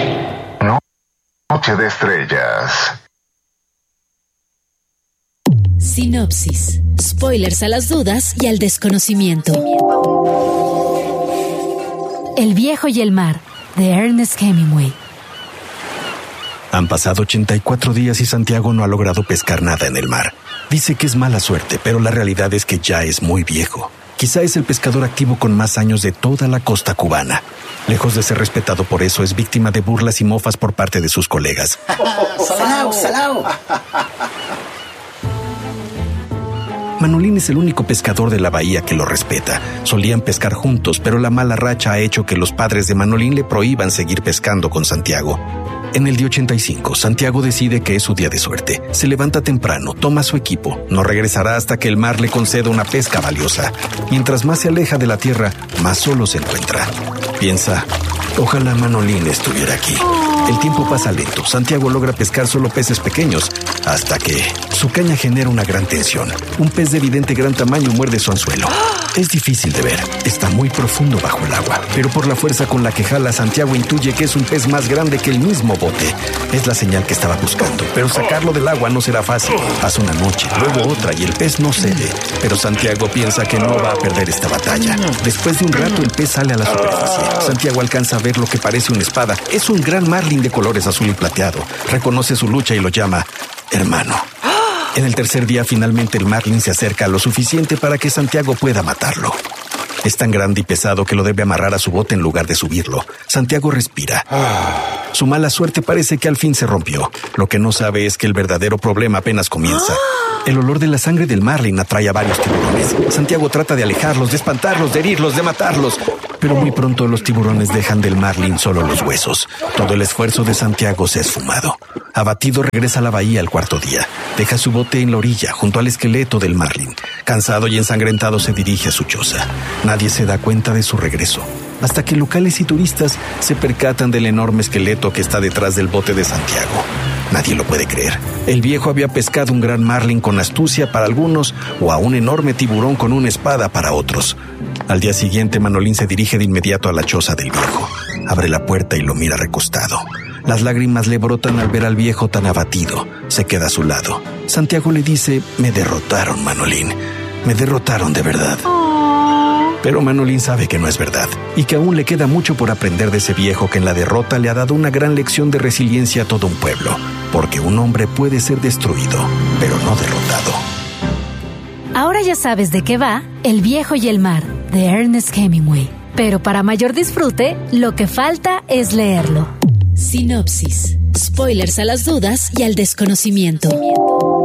Noche de estrellas. Sinopsis. Spoilers a las dudas y al desconocimiento. El viejo y el mar, de Ernest Hemingway. Han pasado 84 días y Santiago no ha logrado pescar nada en el mar. Dice que es mala suerte, pero la realidad es que ya es muy viejo. Quizá es el pescador activo con más años de toda la costa cubana. Lejos de ser respetado por eso, es víctima de burlas y mofas por parte de sus colegas. ¡Salao! Manolín es el único pescador de la bahía que lo respeta. Solían pescar juntos, pero la mala racha ha hecho que los padres de Manolín le prohíban seguir pescando con Santiago. En el día 85, Santiago decide que es su día de suerte. Se levanta temprano, toma su equipo. No regresará hasta que el mar le conceda una pesca valiosa. Mientras más se aleja de la tierra, más solo se encuentra. Piensa, ojalá Manolín estuviera aquí. El tiempo pasa lento. Santiago logra pescar solo peces pequeños, hasta que su caña genera una gran tensión. Un pez de evidente gran tamaño muerde su anzuelo. Es difícil de ver. Está muy profundo bajo el agua, pero por la fuerza con la que jala, Santiago intuye que es un pez más grande que el mismo bote. Es la señal que estaba buscando, pero sacarlo del agua no será fácil. Pasa una noche, luego otra y el pez no cede. Pero Santiago piensa que no va a perder esta batalla. Después de un rato, el pez sale a la superficie. Santiago alcanza a ver lo que parece una espada. Es un gran marlin de colores azul y plateado. Reconoce su lucha y lo llama hermano. En el tercer día, finalmente el marlin se acerca lo suficiente para que Santiago pueda matarlo. Es tan grande y pesado que lo debe amarrar a su bote en lugar de subirlo. Santiago respira. Su mala suerte parece que al fin se rompió. Lo que no sabe es que el verdadero problema apenas comienza. El olor de la sangre del marlin atrae a varios tiburones. Santiago trata de alejarlos, de espantarlos, de herirlos, de matarlos. Pero muy pronto los tiburones dejan del marlin solo los huesos. Todo el esfuerzo de Santiago se ha esfumado. Abatido, regresa a la bahía el cuarto día. Deja su bote en la orilla, junto al esqueleto del marlin. Cansado y ensangrentado, se dirige a su choza. Nadie se da cuenta de su regreso, hasta que locales y turistas se percatan del enorme esqueleto que está detrás del bote de Santiago. Nadie lo puede creer. El viejo había pescado un gran marlin con astucia para algunos o a un enorme tiburón con una espada para otros. Al día siguiente, Manolín se dirige de inmediato a la choza del viejo. Abre la puerta y lo mira recostado. Las lágrimas le brotan al ver al viejo tan abatido. Se queda a su lado. Santiago le dice: me derrotaron, Manolín. Me derrotaron de verdad. Pero Manolín sabe que no es verdad y que aún le queda mucho por aprender de ese viejo que en la derrota le ha dado una gran lección de resiliencia a todo un pueblo. Porque un hombre puede ser destruido, pero no derrotado. Ahora ya sabes de qué va El viejo y el mar, de Ernest Hemingway. Pero para mayor disfrute, lo que falta es leerlo. Sinopsis. Spoilers a las dudas y al desconocimiento.